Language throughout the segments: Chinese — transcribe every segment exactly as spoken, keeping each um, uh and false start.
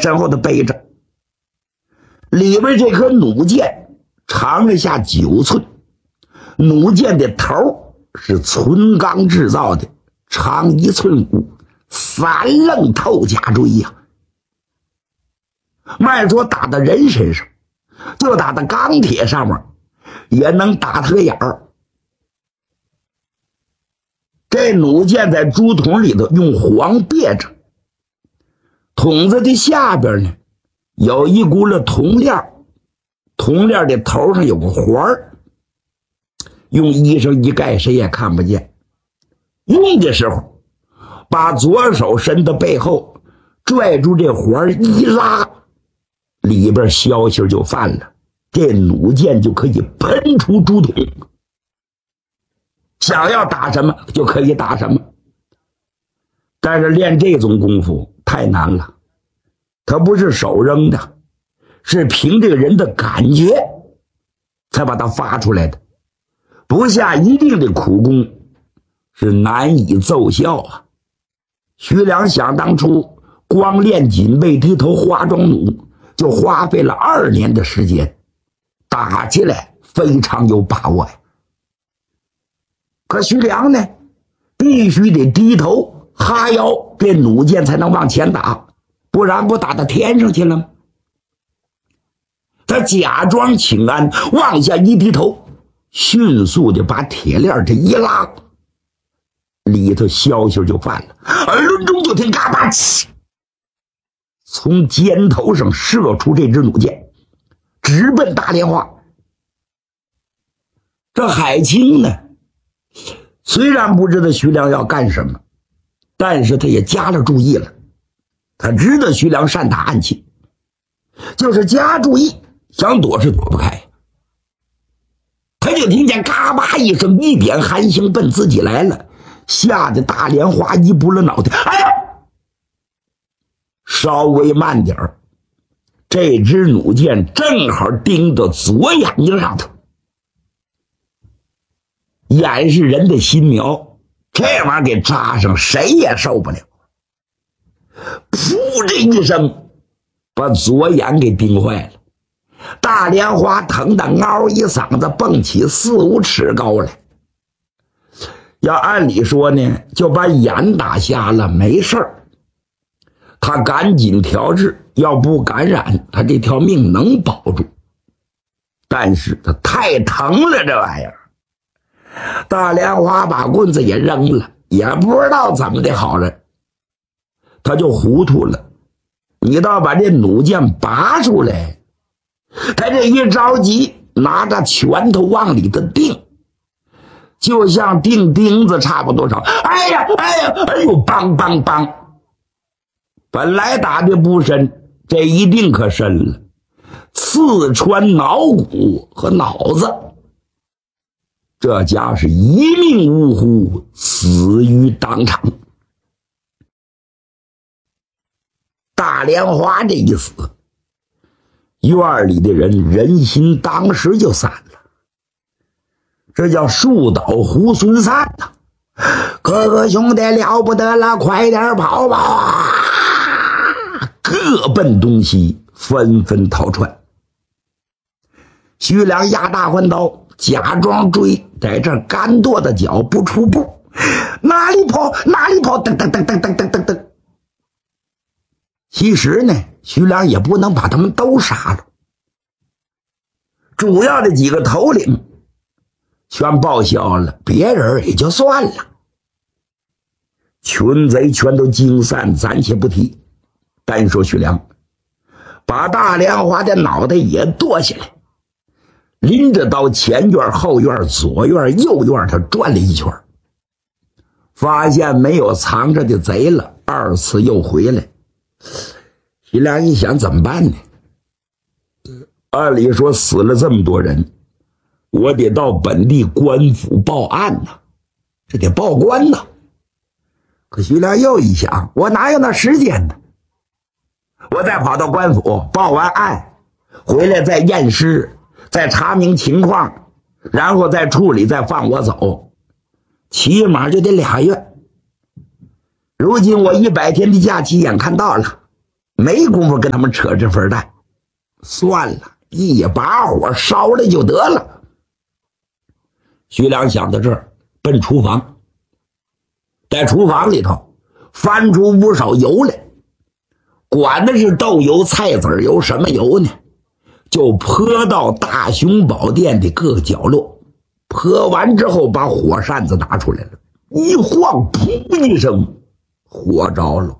身后的背着。里边这颗弩箭长了下九寸，弩箭的头是纯钢制造的，长一寸五，三愣透甲锥呀、啊。慢说打到人身上，就打到钢铁上面，也能打他个眼儿。这弩箭在竹筒里头用黄别着，筒子的下边呢有一轱辘铜链，铜链的头上有个环儿，用衣裳一盖谁也看不见。用的时候把左手伸到背后，拽住这环儿一拉，里边消息就犯了，这弩箭就可以喷出竹筒，想要打什么就可以打什么。但是练这种功夫太难了，他不是手扔的，是凭这个人的感觉才把它发出来的，不下一定的苦功是难以奏效啊。徐良想当初光练锦背低头花桩弩就花费了二年的时间，打起来非常有把握呀。可徐良呢，必须得低头哈腰，这弩箭才能往前打，不然不打到天上去了吗？他假装请安，往下一低头，迅速的把铁链这一拉，里头消息就犯了，耳轮中就听嘎巴起，从肩头上射出这支弩箭，直奔大莲花。这海清呢，虽然不知道徐良要干什么，但是他也加了注意了。他知道徐良善打暗器，就是加注意，想躲是躲不开。他就听见嘎巴一声，一点寒星奔自己来了，吓得大莲花一拨了脑袋，哎呀！稍微慢点儿，这支弩箭正好钉到左眼睛上头。眼是人的心苗，这玩意儿给扎上谁也受不了。噗这一声，把左眼给钉坏了。大莲花疼得嗷一嗓子蹦起四五尺高来。要按理说呢，就把眼打瞎了没事儿，他赶紧调治，要不感染他这条命能保住。但是他太疼了，这玩意儿。大莲花把棍子也扔了，也不知道怎么的好了，他就糊涂了。你倒把这弩箭拔出来，他这一着急，拿着拳头往里头钉，就像钉钉子差不多少。哎呀哎呀哎呦，梆梆梆！本来打的不深，这一定可深了，刺穿脑骨和脑子。这家是一命呜呼，死于当场。大莲花这一死，院里的人人心当时就散了，这叫树倒猢狲散呐！哥哥兄弟了不得了，快点跑吧！各奔东西，纷纷逃窜。徐良压大环刀，假装追，在这干跺的脚不出步，哪里跑哪里跑，噔噔噔噔噔噔噔噔。其实呢，徐良也不能把他们都杀了，主要的几个头领全报销了，别人也就算了。群贼全都惊散，暂且不提。单说徐良把大莲花的脑袋也剁下来，拎着刀前院后院左院右院他转了一圈，发现没有藏着的贼了，二次又回来。徐良一想怎么办呢？按理说死了这么多人，我得到本地官府报案呐、啊，这得报官呐、啊。可徐良又一想，我哪有那时间呢？我再跑到官府报完案，回来再验尸，再查明情况，然后再处理，再放我走，起码就得俩月。如今我一百天的假期眼看到了， 没工夫跟他们扯这份蛋，算了，一把火烧了就得了。徐良想到这儿，奔厨房，在厨房里头翻出不少油来，管的是豆油、菜籽油，什么油呢？就泼到大雄宝殿的各个角落。泼完之后，把火扇子拿出来了，一晃，噗一声，火着了。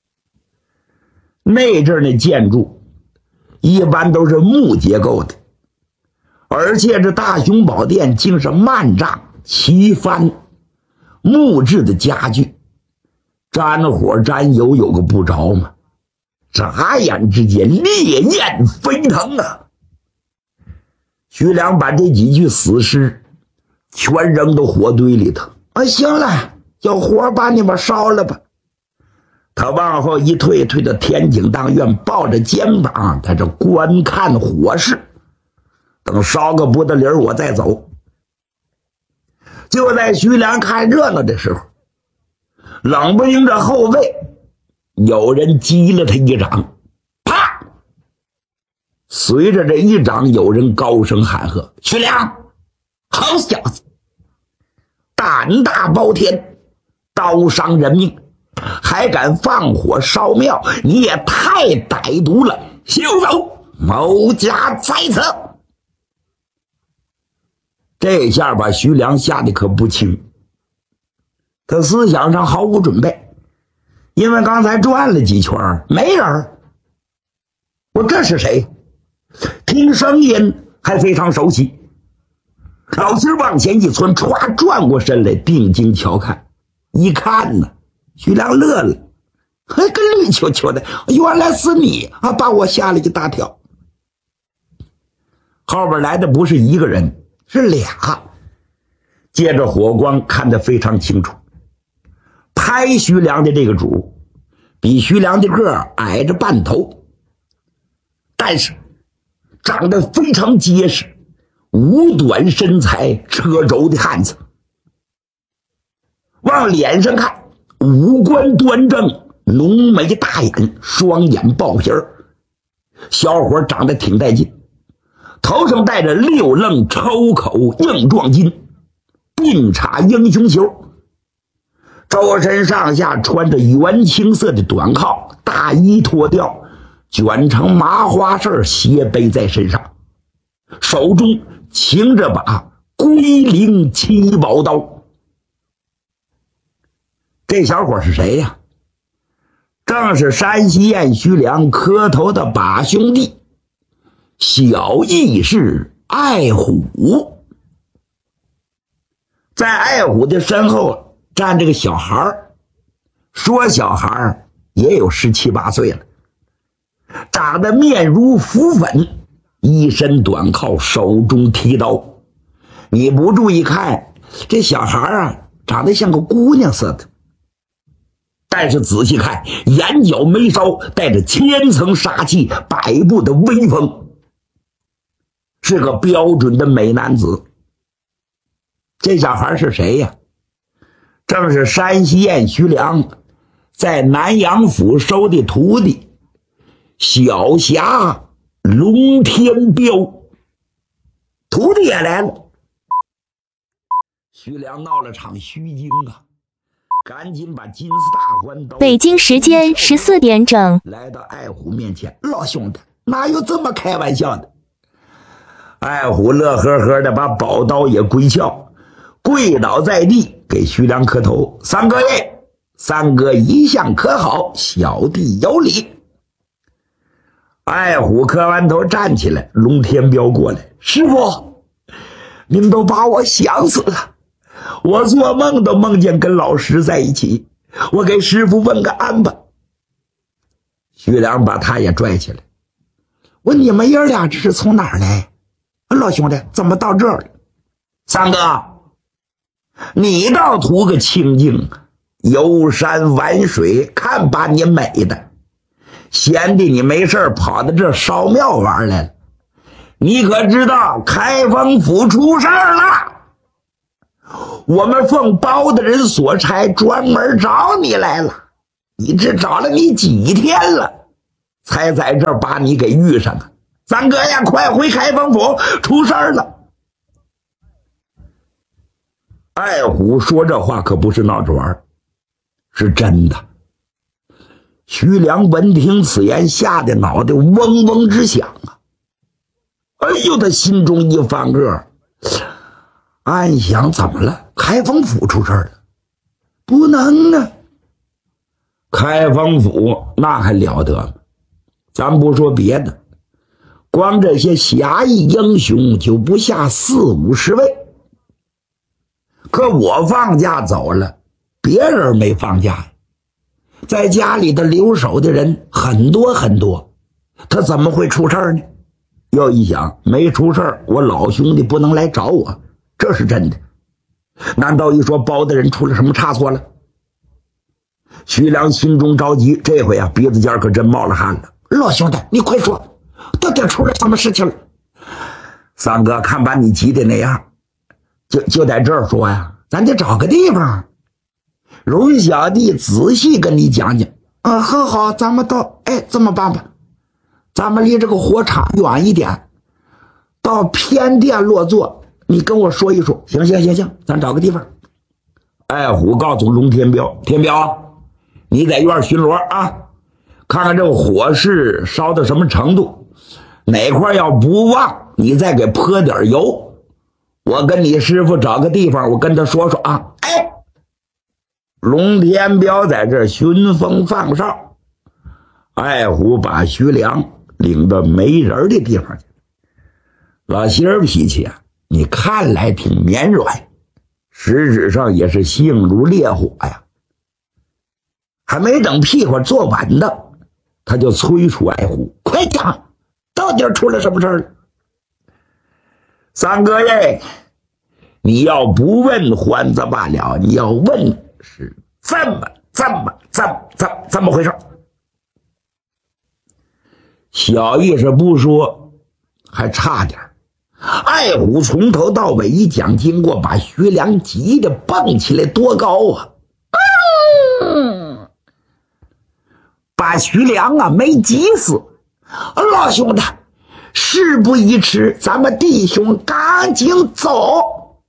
那阵儿的建筑一般都是木结构的，而且这大雄宝殿竟是幔帐旗幡木质的家具，沾火沾油有个不着吗？眨眼之间烈焰飞腾啊！徐良把这几具死尸全扔到火堆里头。啊，行了，有火把你们烧了吧。他往后一退，退到天井当院，抱着肩膀在这观看火势，等烧个不得理我再走。就在徐良看热闹的时候，冷不丁这后背有人击了他一掌，啪！随着这一掌，有人高声喊喝：“徐良，好小子，胆大包天，刀伤人命，还敢放火烧庙，你也太歹毒了！休走，某家在此！”这下把徐良吓得可不轻，他思想上毫无准备，因为刚才转了几圈没人。我这是谁？听声音还非常熟悉。老心往前一窜，唰转过身来，定睛瞧看，一看呢，徐良乐了，还跟绿球球的，原来是你啊，把我吓了一大跳。后边来的不是一个人，是俩。借着火光看得非常清楚，拍徐良的这个主比徐良的个儿矮着半头，但是长得非常结实，五短身材，车轴的汉子。往脸上看，五官端正，浓眉大眼，双眼爆皮儿，小伙长得挺带劲，头上戴着六愣抽口硬壮金，并插英雄球，周身上下穿着原青色的短靠，大衣脱掉，卷成麻花穗斜背在身上，手中擎着把龟灵七宝刀。这小伙是谁呀？正是山西燕徐良磕头的把兄弟，小义士爱虎。在爱虎的身后站这个小孩，说小孩也有十七八岁了，长得面如浮粉，一身短靠，手中提刀。你不注意看，这小孩啊长得像个姑娘似的，但是仔细看，眼角眉梢带着千层杀气，百步的威风，是个标准的美男子。这小孩是谁呀？正是山西燕徐良在南阳府收的徒弟小侠龙天彪。徒弟也来了。徐良闹了场虚惊啊，赶紧把金丝大环刀。 北京时间十四点整， 来到爱虎面前，老兄弟，哪有这么开玩笑的？爱虎乐呵呵的把宝刀也归鞘，跪倒在地给徐良磕头：“三哥爷，三哥一向可好，小弟有礼。”爱虎磕完头站起来，龙天彪过来：“师傅，您都把我想死了，我做梦都梦见跟老师在一起，我给师傅问个安吧。”徐良把他也拽起来：“我你们爷俩这是从哪儿来？老兄弟，怎么到这儿了？三哥，你倒图个清静，游山玩水，看把你美的，闲的你没事跑到这烧庙玩来了。你可知道开封府出事了？我们奉包大人所差，专门找你来了。你这找了你几天了？ 才在这儿把你给遇上啊！三哥呀，快回开封府，出事儿了！爱虎说这话可不是闹着玩，是真的。徐良闻听此言，吓得脑袋嗡嗡直响啊！哎呦，他心中一翻个，暗想怎么了？开封府出事了？不能啊！开封府那还了得吗？咱不说别的，光这些侠义英雄就不下四五十位。可我放假走了，别人没放假呀，在家里的留守的人很多很多，他怎么会出事呢？又一想，没出事，我老兄弟不能来找我，这是真的。难道一说包大人出了什么差错了？徐良心中着急，这回啊鼻子尖可真冒了汗了。老兄弟，你快说，到底出了什么事情了？三哥看把你急的那样，就就在这儿说呀，咱得找个地方，容小弟仔细跟你讲讲。啊，很好，咱们到，哎，这么办吧，咱们离这个火场远一点，到偏殿落座，你跟我说一说。行行行行，咱找个地方。爱虎告诉龙天彪，天彪，你在院巡逻啊，看看这个火势烧到什么程度，哪块要不旺，你再给泼点油。我跟你师傅找个地方，我跟他说说啊。哎，龙天彪在这巡风放哨，爱虎把徐良领到没人的地方去。老媳儿脾气啊，你看来挺绵软，实质上也是性如烈火呀。还没等屁股坐稳的，他就催促爱虎，快讲，到底出了什么事儿？三哥耶，你要不问还则罢了，你要问是这么这么这么这么这么回事。小意思不说还差点，爱虎从头到尾一讲经过，把徐良急得蹦起来多高啊！嗯，把徐良啊没急死。老兄弟，事不宜迟，咱们弟兄赶紧走。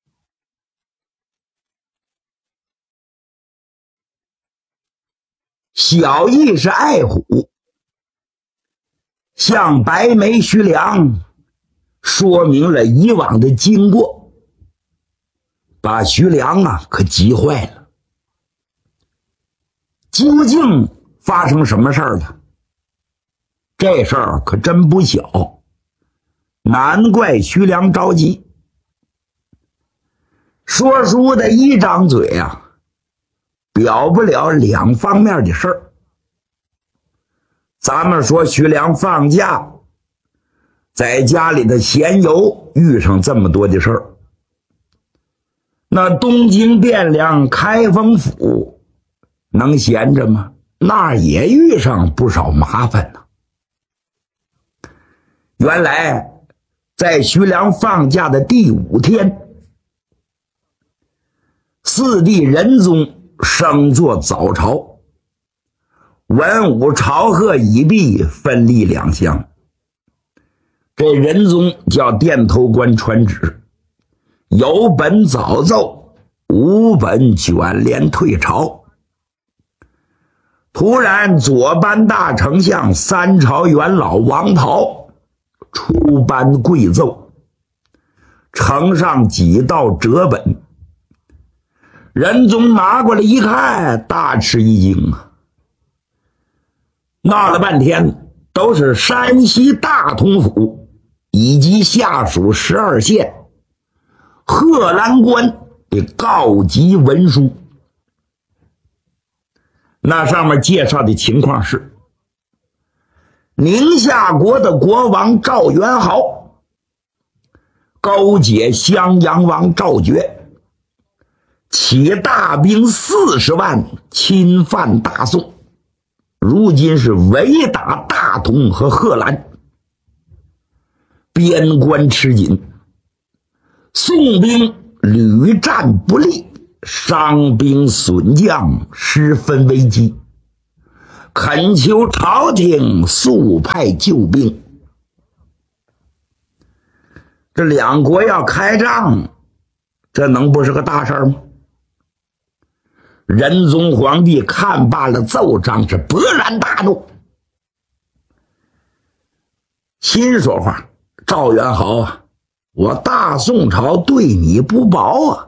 小义是爱虎向白眉徐良说明了以往的经过，把徐良啊可急坏了。究竟发生什么事儿了？这事儿可真不小，难怪徐良着急。说书的一张嘴啊，表不了两方面的事儿。咱们说徐良放假，在家里的闲游，遇上这么多的事儿，那东京汴梁开封府能闲着吗？那也遇上不少麻烦呢。原来在徐良放假的第五天，四弟仁宗升座早朝，文武朝贺已毕，分立两厢。这仁宗叫殿头官传旨，有本早奏，无本卷帘退朝。突然左班大丞相三朝元老王袍出班跪奏，呈上几道折本。仁宗拿过来一看，大吃一惊啊！闹了半天都是山西大同府以及下属十二县贺兰关的告急文书。那上面介绍的情况是，宁夏国的国王赵元豪勾结襄阳王赵觉，起大兵四十万侵犯大宋，如今是围打大同和贺兰，边关吃紧，宋兵屡战不利，伤兵损将，十分危机。 恳求朝廷速派救兵。这两国要开仗，这能不是个大事吗？仁宗皇帝看罢了奏章，是勃然大怒，心说话：赵元豪啊，我大宋朝对你不薄啊！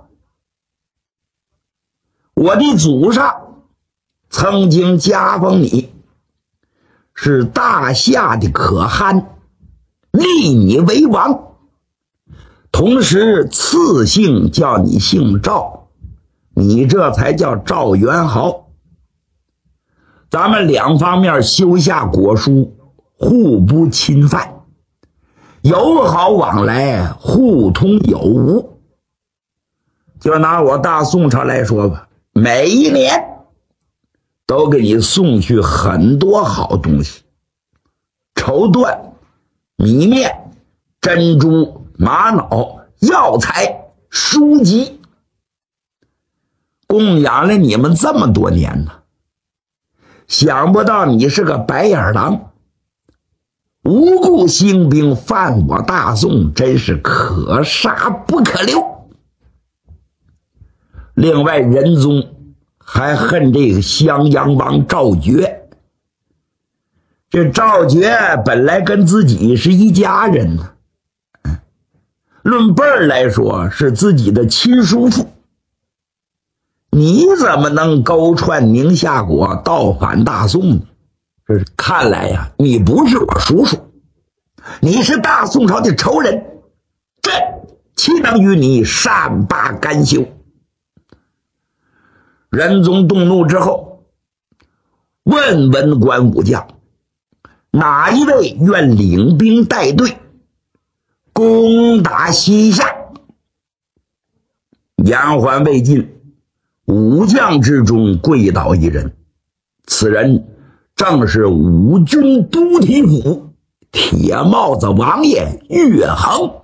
我的祖上曾经加封你是大夏的可汗，立你为王，同时赐姓叫你姓赵，你这才叫赵元豪。咱们两方面修下国书，互不侵犯，友好往来，互通有无。就拿我大宋朝来说吧，每一年都给你送去很多好东西，绸缎、米面、珍珠、玛瑙、药材、书籍，供养了你们这么多年呢。想不到你是个白眼狼，无故兴兵犯我大宋，真是可杀不可留。另外，仁宗还恨这个襄阳王赵觉，这赵觉本来跟自己是一家人呢，论辈儿来说是自己的亲叔父，你怎么能勾串宁夏国倒反大宋呢？这是看来呀、啊，你不是我叔叔，你是大宋朝的仇人，朕岂能与你善罢甘休？仁宗动怒之后，问文官武将，哪一位愿领兵带队攻打西夏？言还未尽，武将之中跪倒一人，此人正是五军都提府铁帽子王爷岳衡。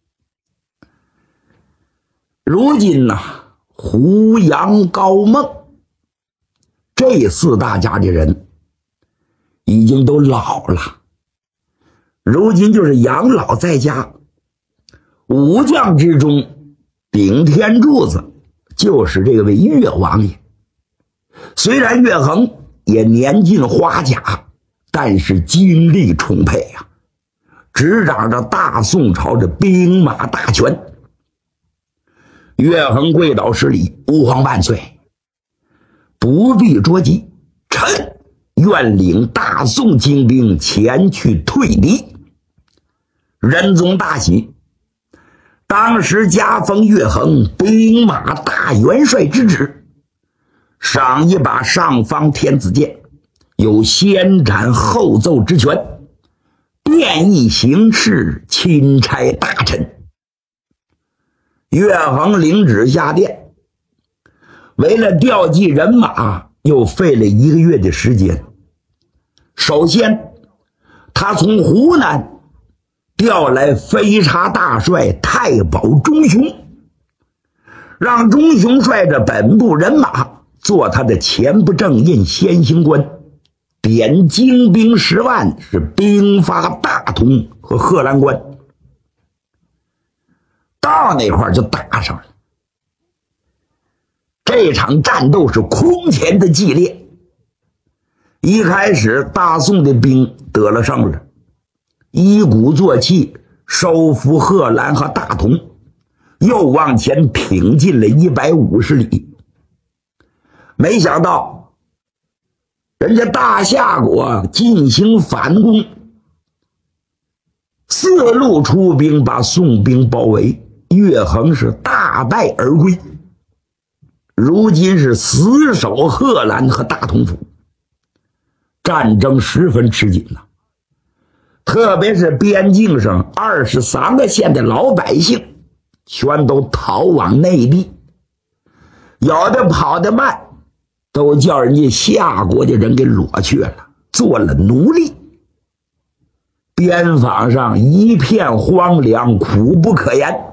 如今呢、啊，胡杨高梦这四大家的人已经都老了，如今就是养老在家。武将之中顶天柱子就是这位岳王爷。虽然岳衡也年近花甲，但是精力充沛呀、啊，执掌着大宋朝的兵马大权。岳衡跪倒施礼：吾皇万岁，不必着急，臣愿领大宋精兵前去退敌。仁宗大喜，当时加封岳衡兵马大元帅之职，赏一把尚方天子剑，有先斩后奏之权，便宜行事，钦差大臣。岳衡领旨下殿，为了调集人马，又费了一个月的时间。首先，他从湖南调来飞叉大帅太保钟雄，让钟雄率着本部人马做他的前不正印先行官，点精兵十万，是兵发大同和贺兰关。到那块就打上了。这场战斗是空前的激烈。一开始大宋的兵得了胜了，一鼓作气收复贺兰和大同，又往前挺进了一百五十里。没想到人家大夏国进行反攻，四路出兵把宋兵包围，岳衡是大败而归，如今是死守贺兰和大同府，战争十分吃紧呐、啊。特别是边境上二十三个县的老百姓全都逃往内地，有的跑得慢，都叫人家夏国的人给裸去了，做了奴隶。边防上一片荒凉，苦不可言。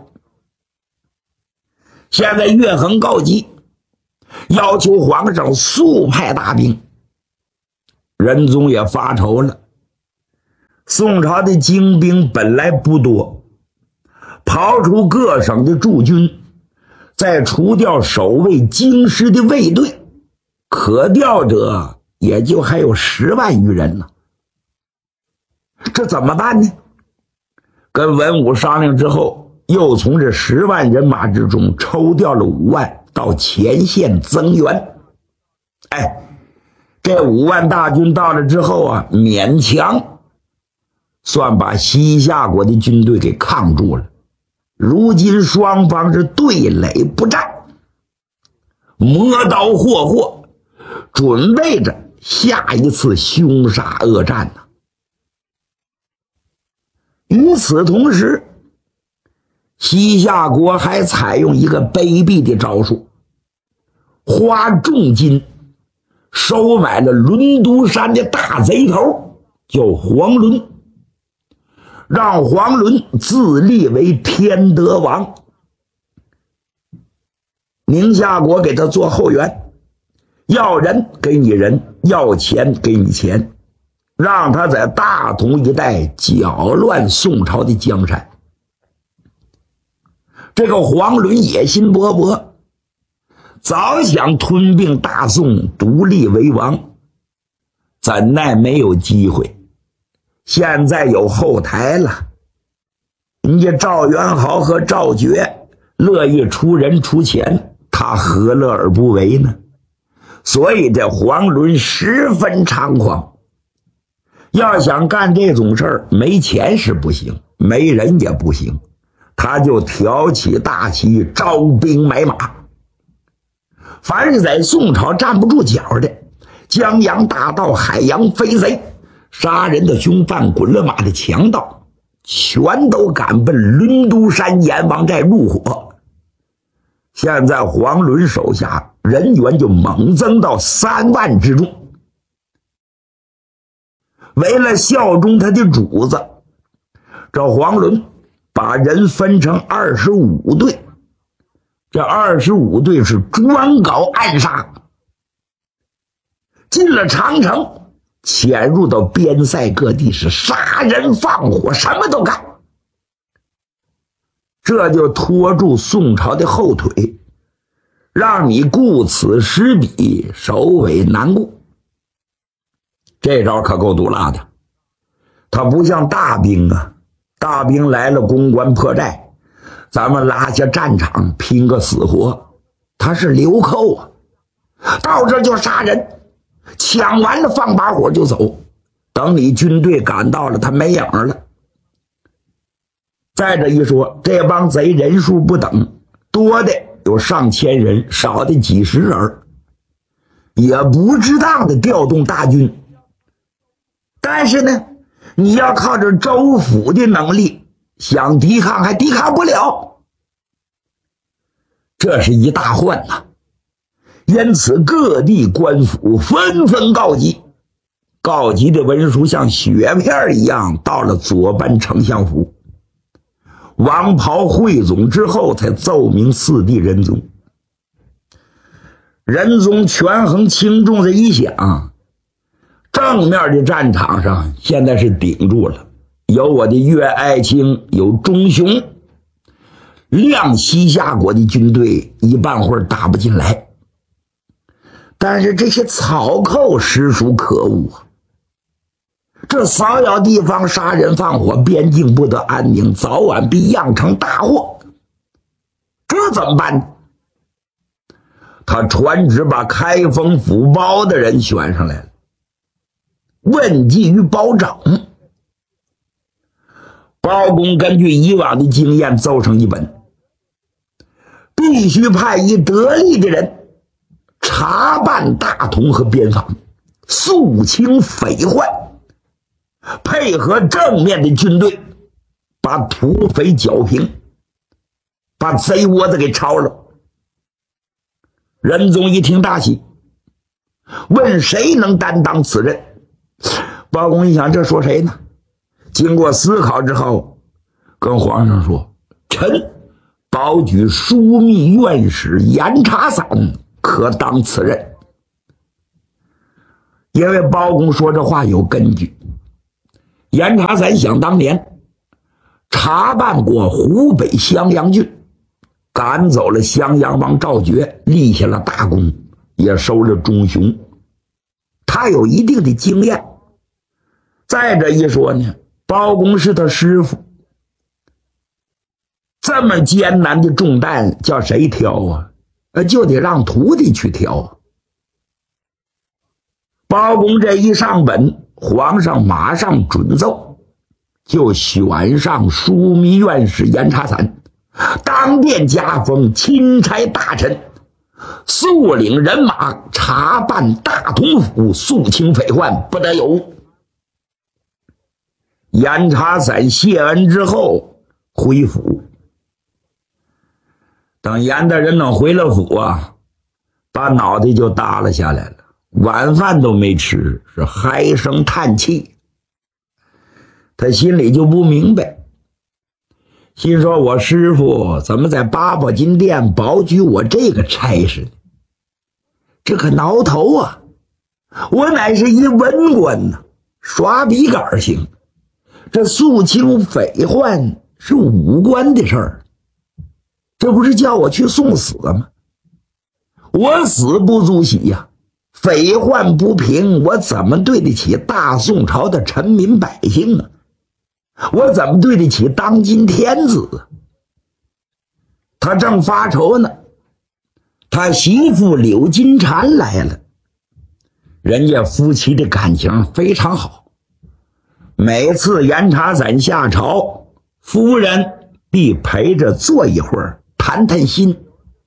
现在岳衡告急，要求皇上速派大兵。 仁宗也发愁了。宋朝的精兵本来不多，刨除各省的驻军，再除掉守卫京师的卫队，可调者也就还有十万余人呢。这怎么办呢？跟文武商量之后，又从这十万人马之中抽调了五万到前线增援。哎，这五万大军到了之后啊，勉强算把西夏国的军队给抗住了。如今双方是对垒不战，磨刀霍霍，准备着下一次凶杀恶战呢。与此同时，西夏国还采用一个卑鄙的招数，花重金收买了轮都山的大贼头，叫黄伦，让黄伦自立为天德王。宁夏国给他做后援，要人给你人，要钱给你钱，让他在大同一带搅乱宋朝的江山。这个黄伦野心勃勃，早想吞并大宋，独立为王，怎奈没有机会。现在有后台了，人家赵元豪和赵觉乐意出人出钱，他何乐而不为呢？所以这黄伦十分猖狂，要想干这种事儿，没钱是不行，没人也不行，他就挑起大旗，招兵买马。凡是在宋朝站不住脚的，江洋大盗、海洋飞贼、杀人的凶犯、滚了马的强盗，全都赶奔轮都山阎王寨入伙。现在黄伦手下人员就猛增到三万之众。为了效忠他的主子，这黄伦把人分成二十五队，这二十五队是专搞暗杀，进了长城，潜入到边塞各地，是杀人放火，什么都干。这就拖住宋朝的后腿，让你顾此失彼，首尾难顾。这招可够毒辣的，他不像大兵啊，大兵来了攻关破寨，咱们拉下战场拼个死活，他是流寇啊，到这就杀人，抢完了放把火就走，等你军队赶到了，他没影了。再者一说，这帮贼人数不等，多的有上千人，少的几十人，也不值当的调动大军。但是呢，你要靠着州府的能力想抵抗还抵抗不了，这是一大患呐。因此各地官府纷纷告急，告急的文书像雪片一样到了左班丞相府。王袍汇总之后，才奏明四弟仁宗。仁宗权衡轻重这一想，正面的战场上现在是顶住了，有我的岳爱卿，有钟雄，谅西夏国的军队一半会儿打不进来。但是这些草寇实属可恶啊，这骚扰地方，杀人放火，边境不得安宁，早晚必酿成大祸。这怎么办？他传旨把开封府包的人选上来了，问计于包拯。包公根据以往的经验奏上一本，必须派一得力的人查办大同和边防，肃清匪患，配合正面的军队，把土匪剿平，把贼窝子给抄了。仁宗一听大喜，问谁能担当此任。包公一想，这说谁呢？经过思考之后，跟皇上说：“臣保举枢密院使严查散可当此任。” 因为包公说这话有根据。严查三想当年查办过湖北襄阳郡，赶走了襄阳王赵觉，立下了大功，也收了忠雄，他有一定的经验。再者一说呢，包公是他师傅，这么艰难的重担叫谁挑啊？就得让徒弟去挑。包公这一上本，皇上马上准奏，就选上枢密院使严查散，当殿加封钦差大臣，速领人马查办大同府，肃清匪患，不得有。严查散谢恩之后回府，等严大人等回了府啊，把脑袋就耷拉下来了，晚饭都没吃，是唉声叹气。他心里就不明白，心说我师傅怎么在八宝金殿保举我这个差事呢？这可挠头啊！我乃是一文官呢，耍笔杆行，这肃清匪患是武官的事儿，这不是叫我去送死吗？我死不足喜呀、啊，匪患不平，我怎么对得起大宋朝的臣民百姓啊？我怎么对得起当今天子？他正发愁呢，他媳妇柳金蝉来了，人家夫妻的感情非常好，每次严查散下朝，夫人必陪着坐一会儿，谈谈心。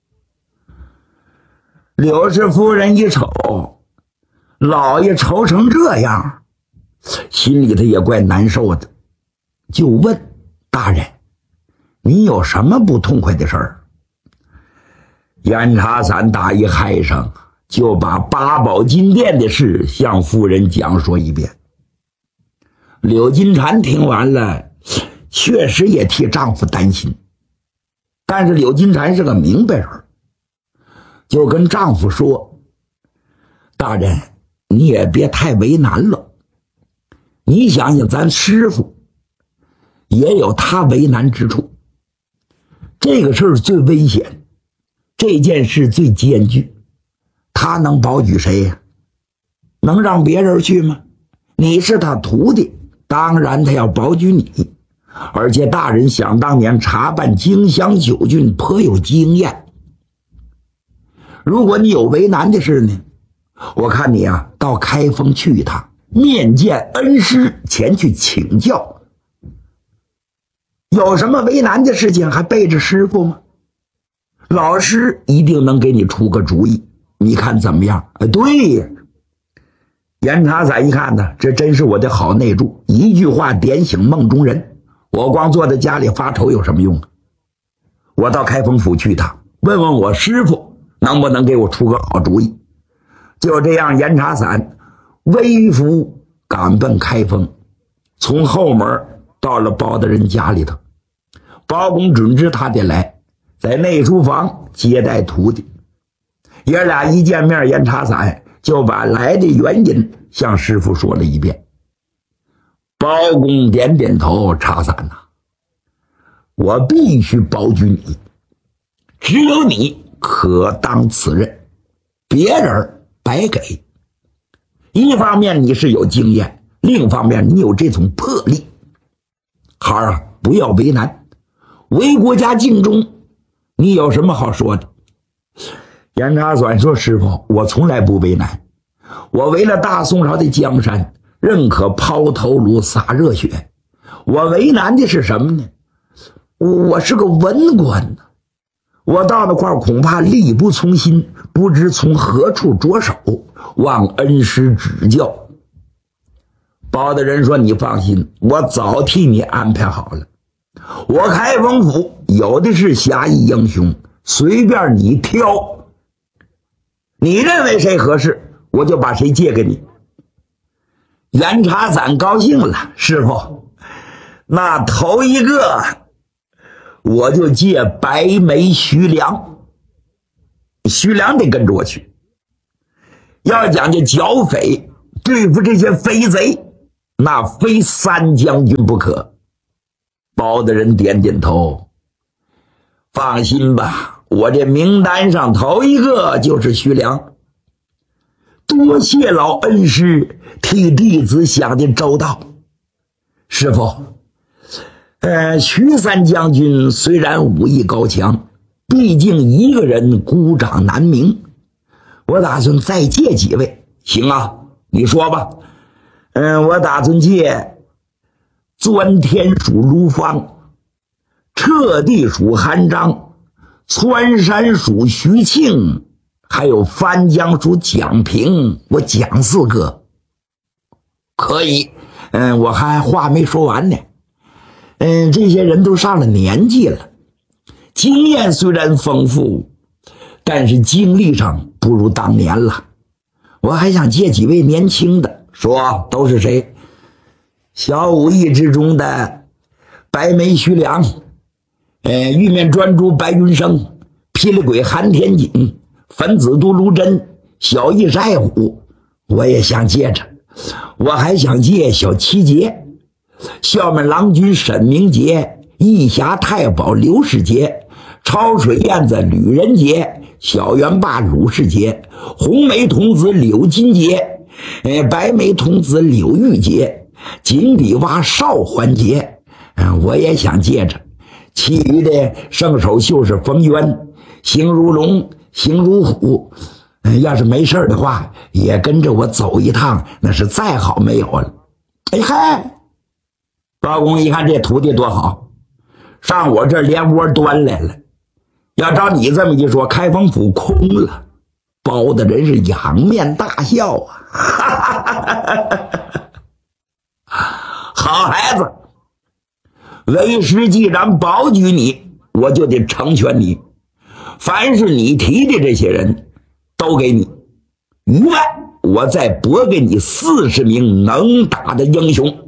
柳氏夫人一瞅，老爷愁成这样，心里头也怪难受的，就问大人，你有什么不痛快的事儿？严查散打一嗨声，就把八宝金殿的事向夫人讲说一遍。柳金蝉听完了，确实也替丈夫担心，但是柳金蝉是个明白人，就跟丈夫说，大人你也别太为难了，你想想咱师傅也有他为难之处，这个事儿最危险，这件事最艰巨，他能保举谁呀？能让别人去吗？你是他徒弟，当然他要保举你，而且大人想当年查办荆襄九郡颇有经验，如果你有为难的事呢，我看你啊到开封去一趟，面见恩师，前去请教。有什么为难的事情还背着师傅吗？老师一定能给你出个主意，你看怎么样？哎，对呀。严查散一看呢，这真是我的好内助，一句话点醒梦中人，我光坐在家里发愁有什么用啊？我到开封府去一趟，问问我师傅能不能给我出个好主意。就这样，严查散微服赶奔开封，从后门到了包大人家里头。包公准知他得来，在内书房接待徒弟。爷俩一见面，严查散就把来的原因向师傅说了一遍。包公点点头，查散呐、啊，我必须保举你，只有你可当此任，别人白给。一方面你是有经验，另一方面你有这种魄力。孩儿啊，不要为难，为国家尽忠，你有什么好说的？严查散说，师傅，我从来不为难，我为了大宋朝的江山，认可抛头颅洒热血。我为难的是什么呢？我是个文官呢，我到那块儿恐怕力不从心，不知从何处着手，望恩师指教。包大人说，你放心，我早替你安排好了，我开封府有的是侠义英雄，随便你挑，你认为谁合适，我就把谁借给你。严查散高兴了，师傅，那头一个我就借白眉徐良，徐良得跟着我去。要讲究剿匪， 对付这些匪贼，那非三将军不可。包大人点点头，放心吧，我这名单上头一个就是徐良。多谢老恩师替弟子想的周到。师傅，呃，徐三将军虽然武艺高强，毕竟一个人孤掌难鸣，我打算再借几位。行啊，你说吧。嗯、呃，我打算借钻天属卢芳，彻地属韩章，川山属徐庆，还有番江属蒋平，我蒋四哥。可以。嗯，我还话没说完呢。嗯，这些人都上了年纪了，经验虽然丰富，但是精力上不如当年了。我还想借几位年轻的。说都是谁？小武艺之中的白眉徐良，呃，玉面专诸白云生，霹雳鬼韩天锦，粉紫都卢真，小义是爱虎。我也想借着。我还想借小七杰，笑面郎君沈明杰，义侠太保刘世杰，超水燕子吕仁杰，小元霸鲁世杰，红眉童子柳金杰，呃，白眉童子柳玉杰，锦笔蛙邵环杰。嗯、呃，我也想借着。其余的圣手秀是冯渊，形如龙，形如虎。要是没事的话，也跟着我走一趟，那是再好没有了。哎嗨，包公一看这徒弟多好，上我这儿连窝端来了。要照你这么一说，开封府空了。包的人是仰面大笑啊，哈哈哈哈，好孩子，为师既然保举你，我就得成全你。凡是你提的这些人都给你，余外我再拨给你四十名能打的英雄，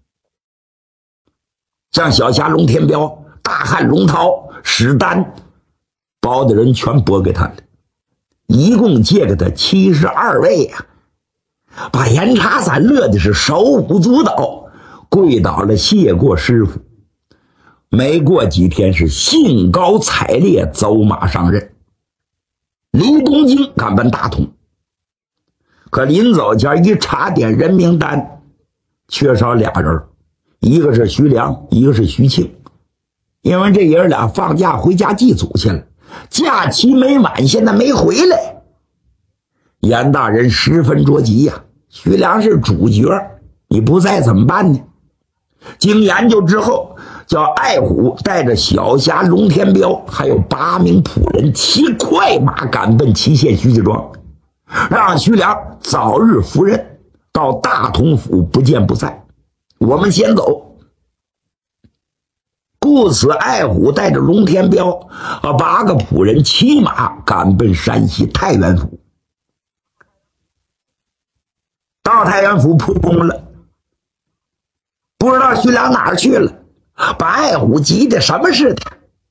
像小侠龙天彪、大汉龙涛、史丹，包的人全拨给他了，一共借给他七十二位呀、啊，把严查伞乐的是手舞足蹈，跪倒了谢过师傅。没过几天是兴高采烈走马上任。离东京赶奔大同，可临走前一查点人名单，缺少俩人，一个是徐良，一个是徐庆。因为这爷俩放假回家祭祖去了，假期没满，现在没回来。严大人十分着急呀、啊，徐良是主角，你不在怎么办呢？经研究之后，叫爱虎带着小侠龙天彪还有八名仆人骑快马赶奔祁县徐家庄，让徐良早日赴任，到大同府不见不散。我们先走。故此爱虎带着龙天彪和八个仆人骑马赶奔山西太原府。到太原府扑空了，不知道徐良哪儿去了，把爱虎急得什么似的。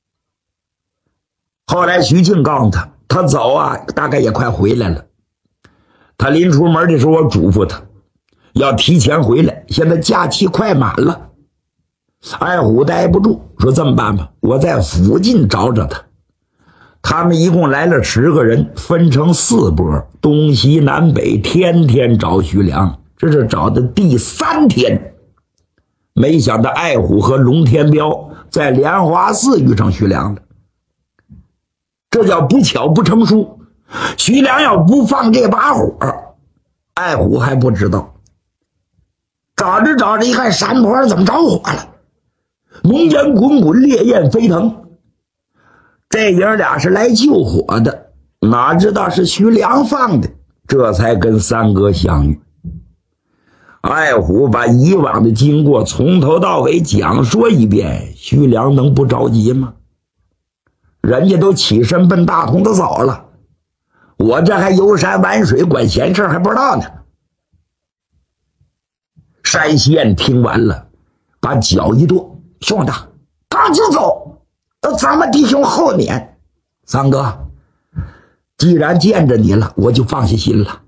后来徐庆告诉他，他走啊，大概也快回来了。他临出门的时候，我嘱咐他要提前回来，现在假期快满了。爱虎待不住，说这么办吧，我在附近找找他。他们一共来了十个人，分成四波，东西南北，天天找徐良。这是找的第三天，没想到爱虎和龙天彪在莲花寺遇上徐良了，这叫不巧不成书。徐良要不放这把火，爱虎还不知道。找着找着一看，山坡怎么着火了，浓烟滚滚，烈焰飞腾。这爷俩是来救火的，哪知道是徐良放的，这才跟三哥相遇。爱虎把以往的经过从头到尾讲说一遍，徐良能不着急吗？人家都起身奔大同的走了，我这还游山玩水管闲事还不知道呢。山县听完了，把脚一跺，兄弟赶紧走，咱们弟兄后撵。三哥，既然见着你了，我就放下心了，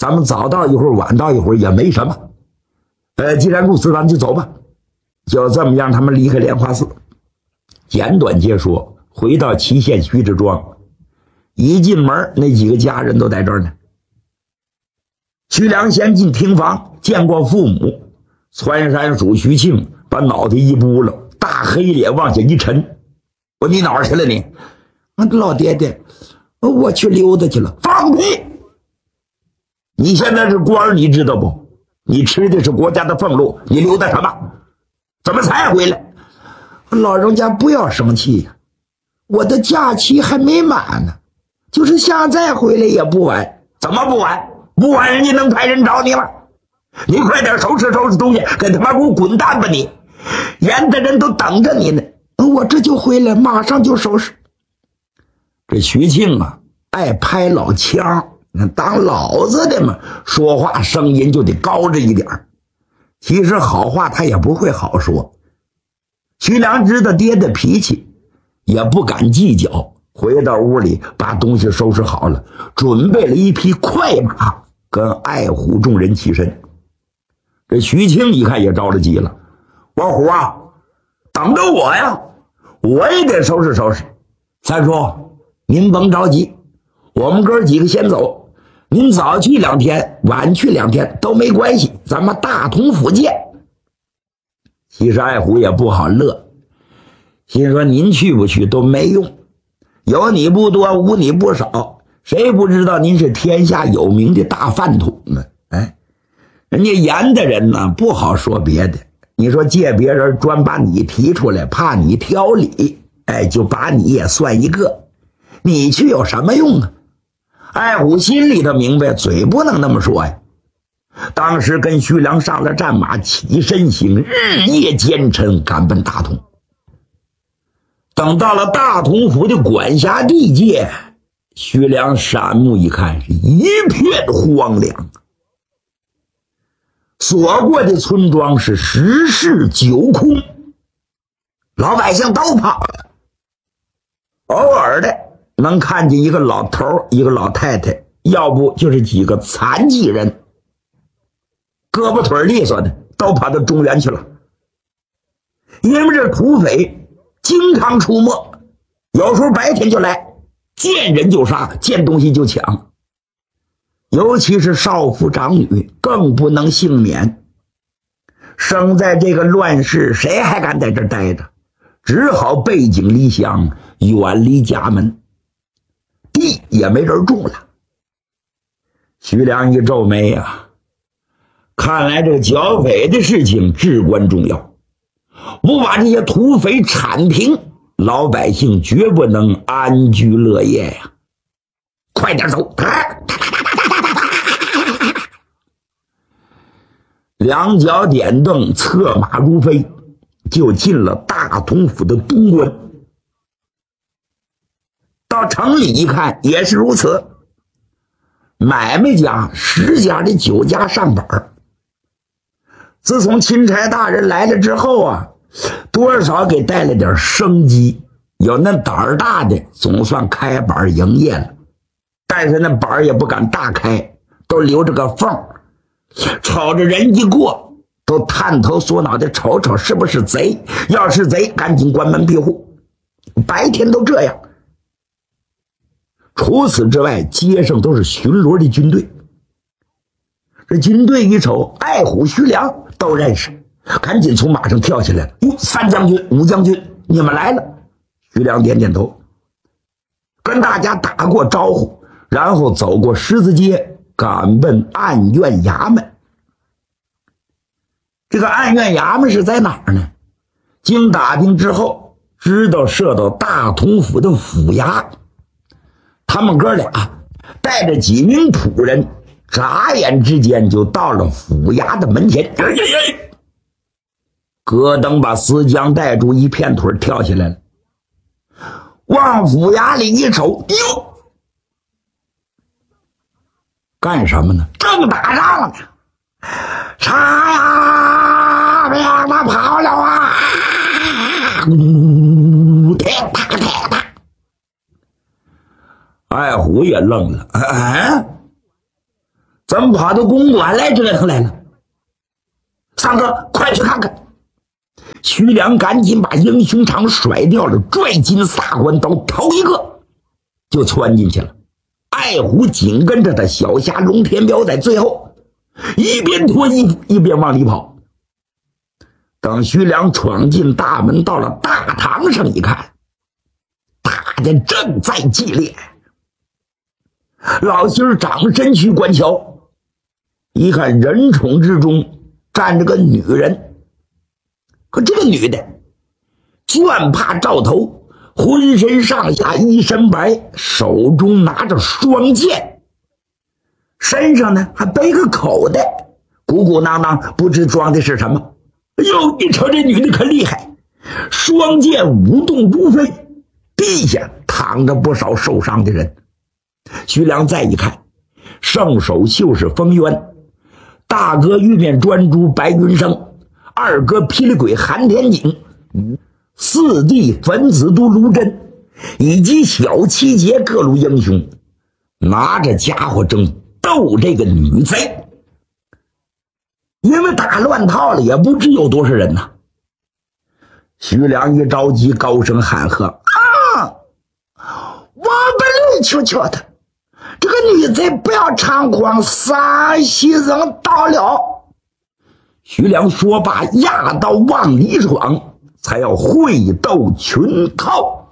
咱们早到一会儿晚到一会儿也没什么，呃，既然如此，咱们就走吧。就这么让他们离开莲花寺。简短截说，回到祁县徐志庄，一进门那几个家人都在这儿呢。徐良先进厅房，见过父母，窜山鼠徐庆把脑袋一扑了，大黑脸往下一沉。我你哪儿去了你？老爹爹，我去溜达去了。放屁！你现在是官，你知道不？你吃的是国家的俸禄，你溜达什么？怎么才回来？老人家不要生气呀、啊，我的假期还没满呢，就是现在回来也不晚。怎么不晚？不晚人家能派人找你吗？你快点收拾收拾东西，给他妈给我滚蛋吧你！严的人都等着你呢。我这就回来，马上就收拾。这徐庆啊，爱拍老腔，当老子的嘛，说话声音就得高着一点。其实好话他也不会好说。徐良知道爹的脾气，也不敢计较，回到屋里把东西收拾好了，准备了一匹快马，跟爱虎众人起身。这徐庆一看也着了急了，王虎啊，等着我呀，我也得收拾收拾。三叔，您甭着急，我们哥几个先走，您早去两天晚去两天都没关系，咱们大同府见。其实爱虎也不好乐，心说您去不去都没用，有你不多无你不少，谁不知道您是天下有名的大饭桶呢？哎，人家严的人呢不好说别的，你说借别人专把你提出来，怕你挑理，哎，就把你也算一个，你去有什么用啊？爱虎心里头明白，嘴不能那么说呀。当时跟徐良上了战马，起身行，日夜兼程赶奔大同。等到了大同府的管辖地界，徐良闪目一看，是一片荒凉，所过的村庄是十室九空，老百姓都跑了，偶尔的能看见一个老头一个老太太，要不就是几个残疾人，胳膊腿利索的都跑到中原去了。因为这土匪经常出没，有时候白天就来，见人就杀，见东西就抢，尤其是少妇长女更不能幸免。生在这个乱世，谁还敢在这待着？只好背井离乡，远离家门，地也没人种了。徐良一皱眉啊，看来这个剿匪的事情至关重要，不把这些土匪铲平，老百姓绝不能安居乐业呀！快点走！两脚点蹬，策马如飞，就进了大同府的东关。到城里一看，也是如此。买卖家十家的九家上本，自从钦差大人来了之后啊，多少给带了点生机，有那胆儿大的总算开板营业了，但是那板也不敢大开，都留着个缝，瞅着人一过都探头缩脑袋瞅瞅是不是贼，要是贼赶紧关门闭户，白天都这样。除此之外，街上都是巡逻的军队，这军队一瞅爱虎徐良都认识，赶紧从马上跳下来了。哟，三将军五将军你们来了。徐良点点头，跟大家打过招呼，然后走过十字街，赶奔案院衙门。这个案院衙门是在哪儿呢？经打听之后，知道设到大同府的府衙。他们哥俩带着几名仆人，眨眼之间就到了府衙的门前。戈登把司将带住，一片腿跳起来了，往府衙里一瞅，哟，干什么呢？正打仗呢！查呀，别让他跑了啊！呜，踢踏踢踏。爱虎也愣了，哎， 怎么跑到公馆来折腾来了？三哥，快去看看！徐良赶紧把英雄长甩掉了，拽进萨官刀，头一个就窜进去了。爱虎紧跟着他，小侠龙天彪在最后，一边脱衣服一边往里跑。等徐良闯进大门，到了大堂上一看，打的正在激烈。老心儿掌身去观瞧，一看人宠之中站着个女人，可这个女的绢帕罩头，浑身上下一身白，手中拿着双剑，身上呢还背个口袋，鼓鼓囊囊，不知装的是什么。哎呦，你瞅这女的可厉害，双剑舞动如飞，地下躺着不少受伤的人。徐良再一看，圣手袖是封渊，大哥玉面专诸白云生，二哥霹雳鬼韩天景，四弟粉子都卢真，以及小七节各路英雄，拿着家伙正斗这个女贼。因为打乱套了，也不知有多少人呐。徐良一着急，高声喊喝：“啊！我不力求求他，这个女贼不要猖狂，杀西人到了。”徐良说罢，压刀往里闯，才要会斗群寇。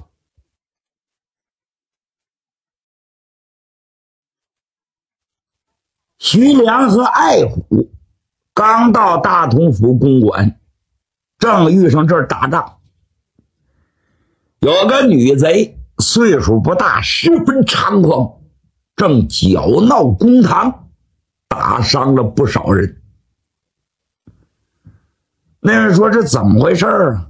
徐良和爱虎刚到大同府公馆，正遇上这儿打仗。有个女贼岁数不大，十分猖狂，正搅闹公堂，打伤了不少人。那人说这怎么回事啊？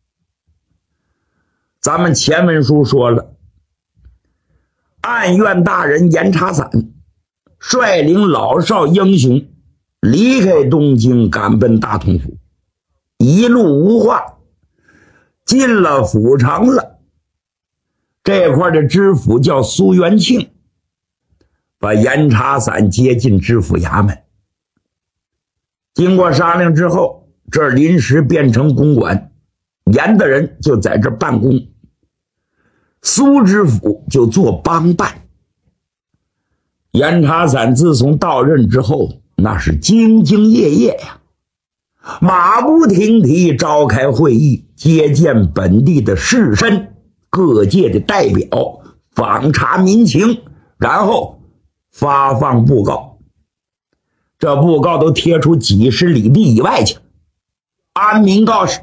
咱们前文书说了，案院大人严查散率领老少英雄离开东京，赶奔大同府，一路无话，进了府城了。这块的知府叫苏元庆，把严查散接进知府衙门。经过商量之后，这儿临时变成公馆，严的人就在这儿办公，苏知府就做帮办。严查散自从到任之后，那是兢兢业业呀，马不停蹄召开会议，接见本地的士绅、各界的代表，访查民情，然后发放布告。这布告都贴出几十里地以外去，安民告示：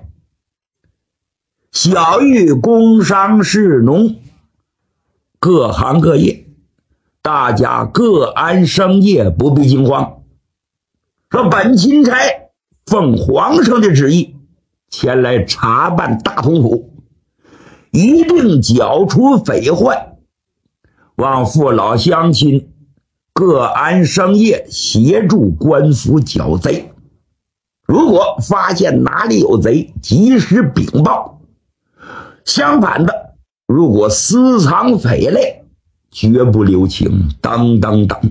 小玉工商士农各行各业，大家各安生业，不必惊慌。说本钦差奉皇上的旨意前来查办大同府，一定剿除匪患，望父老乡亲各安生业，协助官府剿贼。如果发现哪里有贼，及时禀报。相反的，如果私藏匪类，绝不留情，等等等。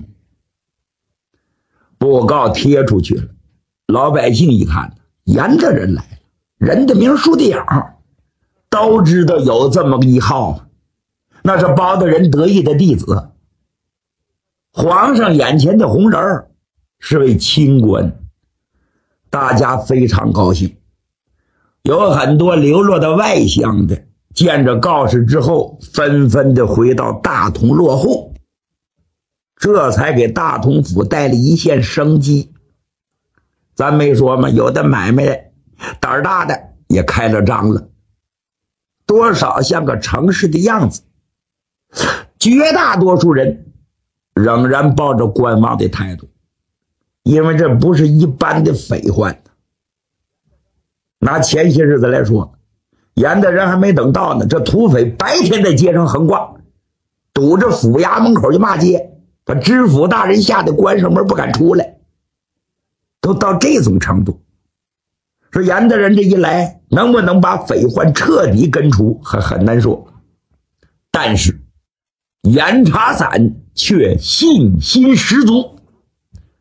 布告贴出去了，老百姓一看，严的人来了，人的名树的影，都知道有这么一号，那是包大人得意的弟子。皇上眼前的红人是位清官，大家非常高兴。有很多流落到外乡的，见着告示之后，纷纷的回到大同落户，这才给大同府带了一线生机。咱没说吗？有的买卖胆儿大的也开了张了，多少像个城市的样子。绝大多数人仍然抱着观望的态度，因为这不是一般的匪患。拿前些日子来说，严的人还没等到呢，这土匪白天在街上横逛，堵着府衙门口就骂街，把知府大人吓得关上门不敢出来，都到这种程度。说严的人这一来，能不能把匪患彻底根除还很难说。但是严查散却信心十足，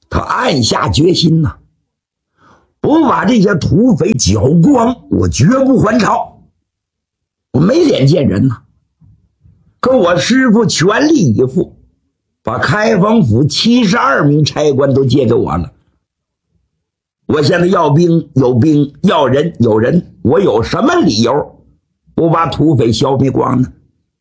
他暗下决心呐、啊，不把这些土匪剿光，我绝不还朝。我没脸见人呐、啊，可我师父全力以赴，把开封府七十二名差官都借给我了。我现在要兵有兵，要人有人，我有什么理由不把土匪消灭光呢？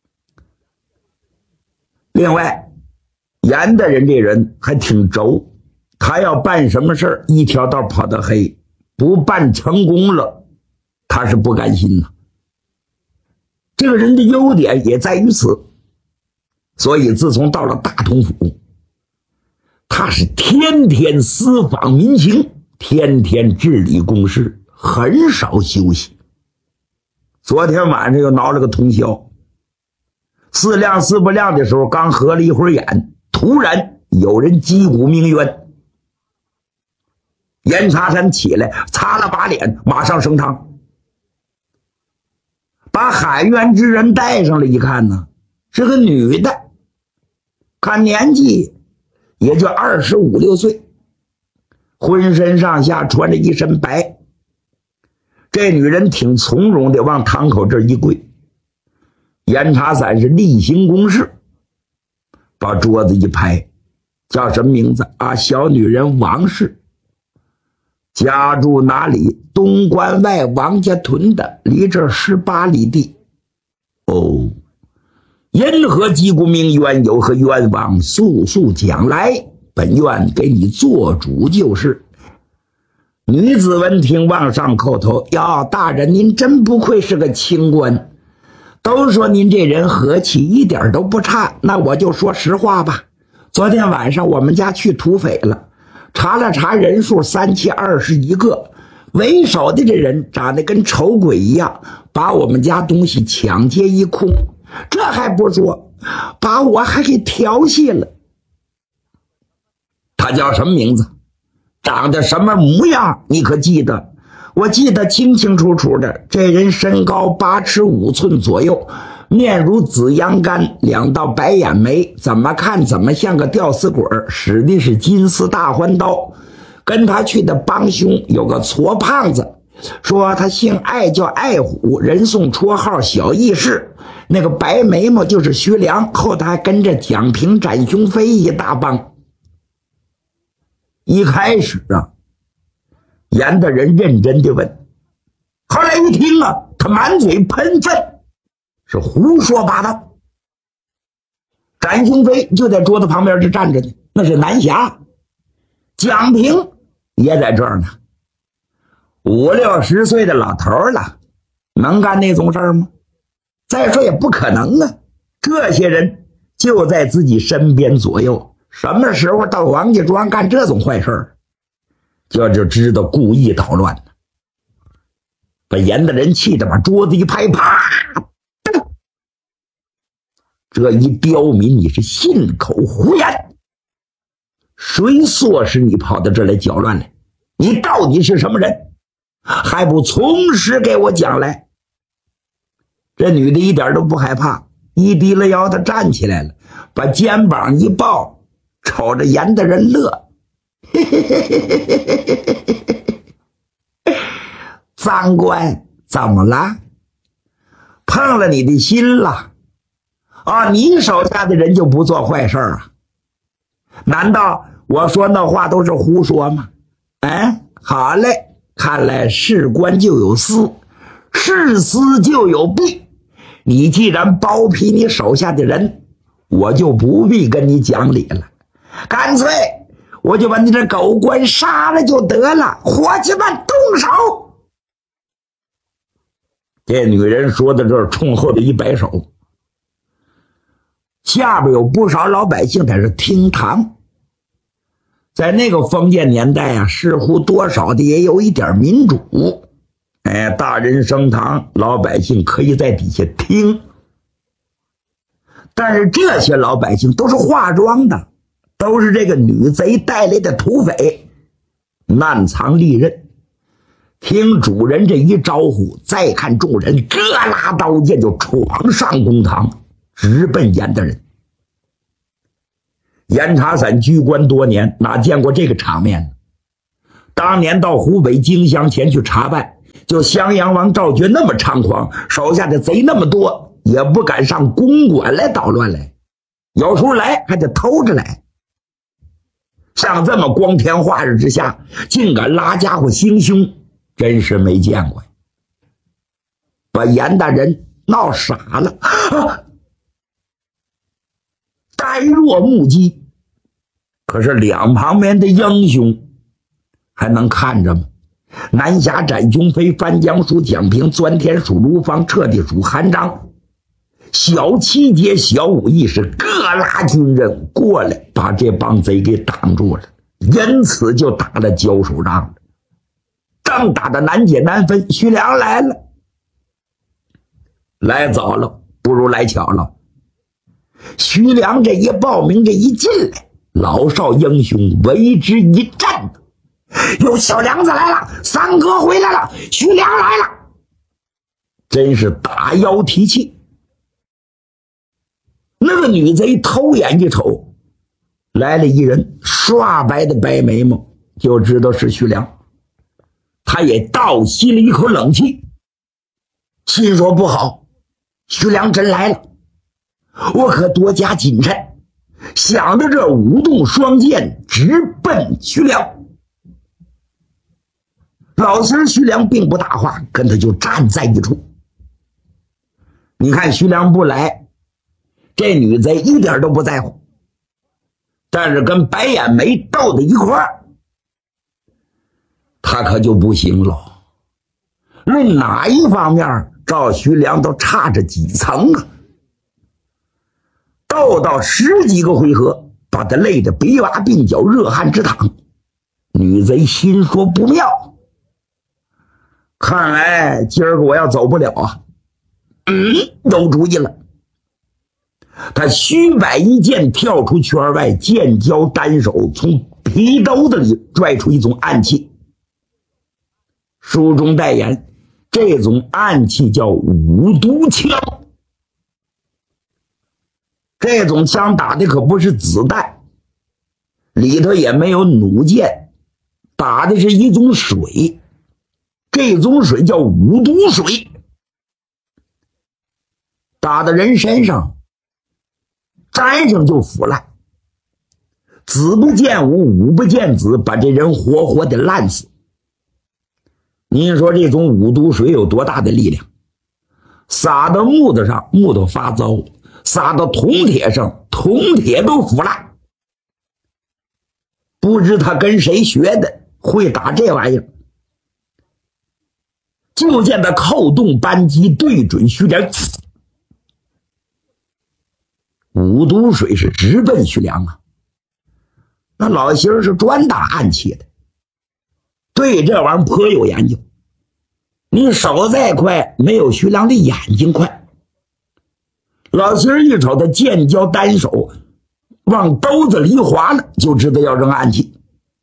另外，严大人这人还挺轴，他要办什么事儿，一条道跑到黑，不办成功了，他是不甘心的。这个人的优点也在于此，所以自从到了大同府，他是天天私访民情，天天治理公事，很少休息。昨天晚上又闹了个通宵，四亮四不亮的时候，刚合了一会儿眼，突然有人击鼓鸣冤。严查山起来，擦了把脸，马上升堂，把喊冤之人带上了，一看呢，是个女的，看年纪也就二十五六岁，浑身上下穿着一身白。这女人挺从容的往堂口这一跪，严查伞是例行公事，把桌子一拍，叫什么名字啊？小女人王氏，家住哪里？东关外王家屯的，离这十八里地。哦，因何击鼓鸣冤？有何冤枉？速速讲来，本院给你做主就是。女子闻听，往上叩头：哟，大人您真不愧是个清官，都说您这人和气一点都不差。那我就说实话吧，昨天晚上我们家去土匪了，查了查人数，三七二十一个，为首的这人长得跟丑鬼一样，把我们家东西抢劫一空，这还不说，把我还给调戏了。他叫什么名字？长得什么模样？你可记得？我记得清清楚楚的。这人身高八尺五寸左右，面如紫阳干，两道白眼眉，怎么看怎么像个吊死鬼，使的是金丝大环刀。跟他去的帮凶有个矬胖子，说他姓艾，叫艾虎，人送绰号小义士。那个白眉毛就是徐良，后头还跟着蒋平、展雄飞一大帮。一开始啊，严大人认真地问，后来一听啊，他满嘴喷粪，是胡说八道。展雄飞就在桌子旁边就站着呢，那是南侠。蒋平也在这儿呢，五六十岁的老头了，能干那种事儿吗？再说也不可能啊。这些人就在自己身边左右，什么时候到王家庄干这种坏事，这就知道故意捣乱了。把严大人气得把桌子一拍，啪！这一刁民，你是信口胡言！谁唆使你跑到这来搅乱来？你到底是什么人？还不从实给我讲来！这女的一点都不害怕，一低了腰，她站起来了，把肩膀一抱，瞅着严大人乐。赃官，怎么了？碰了你的心了啊？你手下的人就不做坏事啊？难道我说那话都是胡说吗？哎，好嘞，看来事关就有私，事私就有弊。你既然包庇你手下的人，我就不必跟你讲理了，干脆我就把你这狗官杀了就得了。伙计们动手！这女人说到这儿，冲后头一摆手，下边有不少老百姓在这听堂。在那个封建年代啊，似乎多少的也有一点民主。哎，大人升堂，老百姓可以在底下听。但是这些老百姓都是化妆的，都是这个女贼带来的土匪，难藏利刃。听主人这一招呼，再看众人各拉刀剑就闯上公堂，直奔严大人。 严查三居官多年，哪见过这个场面呢？当年到湖北荆襄前去查办，就襄阳王赵觉那么猖狂，手下的贼那么多，也不敢上公馆来捣乱来，有时候来还得偷着来。像这么光天化日之下竟敢拉家伙行凶，真是没见过，把严大人闹傻了，啊、呆若木鸡。可是两旁边的英雄还能看着吗？南侠展雄飞，翻江属蒋平，钻天属卢芳，彻底属韩章。小七节小武义是各拉军人过来，把这帮贼给挡住了，因此就打了交手仗了。仗打得难解难分，徐良来了，来早了不如来巧了。徐良这一报名，这一进来，老少英雄为之一战。有小梁子来了，三哥回来了，徐良来了，真是打腰提气。那个女贼偷眼一瞅，来了一人，刷白的白眉毛，就知道是徐良。他也倒吸了一口冷气，心说不好，徐良真来了，我可多加谨慎。想着这舞动双剑直奔徐良。老先徐良并不大话，跟他就站在一处。你看徐良不来，这女贼一点都不在乎，但是跟白眼眉斗在一块儿，他可就不行了。论哪一方面，赵徐良都差着几层啊。斗到十几个回合，把他累得鼻洼鬓角，热汗直淌。女贼心说不妙，看来今儿个我要走不了啊。嗯，有主意了。他虚摆一剑，跳出圈外，剑交单手，从皮兜子里拽出一种暗器。书中代言，这种暗器叫五毒枪。这种枪打的可不是子弹，里头也没有弩箭，打的是一种水，这种水叫五毒水。打到人身上，沾上就腐烂，子不见武，武不见子，把这人活活的烂死。您说这种五毒水有多大的力量？撒到木头上，木头发糟；撒到铜铁上，铜铁都腐烂。不知他跟谁学的，会打这玩意儿。就见他扣动扳机，对准徐良，五毒水是直奔徐良啊。那老媳儿是专打暗器的，对这玩意儿颇有研究。你手再快，没有徐良的眼睛快。老媳儿一瞅他剑交单手，往兜子里一划了，就知道要扔暗器。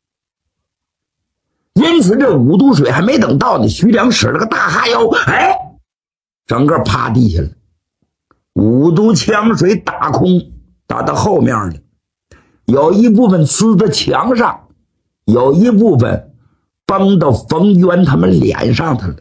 因此这五毒水还没等到呢，徐良使了个大哈腰，哎，整个趴地下了。五毒枪水打空，打到后面了，有一部分呲到墙上，有一部分崩到冯渊他们脸上去了，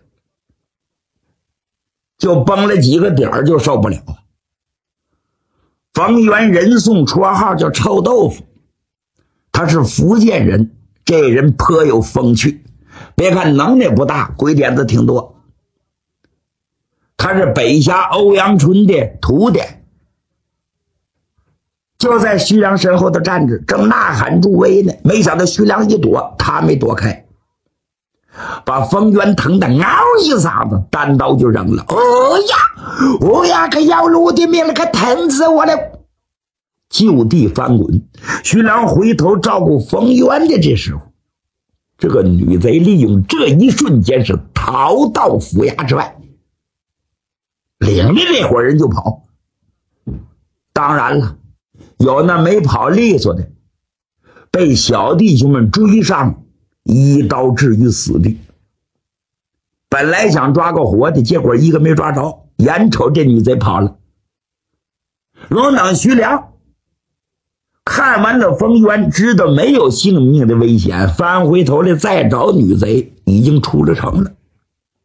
就崩了几个点儿就受不了了。冯渊人送绰号叫臭豆腐，他是福建人，这人颇有风趣，别看能耐不大，鬼点子挺多。他是北峡欧阳春的徒弟，就在徐良身后头站着，正呐喊助威呢。没想到徐良一躲，他没躲开，把冯渊疼得嗷一嗓子，单刀就扔了。哦呀，哦呀，可要了我的命了，可疼死我了！就地翻滚。徐良回头照顾冯渊的这时候，这个女贼利用这一瞬间是逃到府衙之外，领着这伙人就跑。当然了，有那没跑利索的，被小弟兄们追上，一刀置于死地。本来想抓个活的，结果一个没抓着，眼瞅这女贼跑了。龙等徐良看完了冯渊，知道没有性命的危险，翻回头来再找女贼，已经出了城了。